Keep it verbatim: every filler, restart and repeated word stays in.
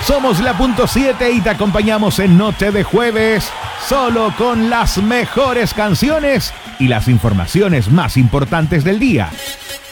Somos la punto siete y te acompañamos en Noche de Jueves, solo con las mejores canciones y las informaciones más importantes del día.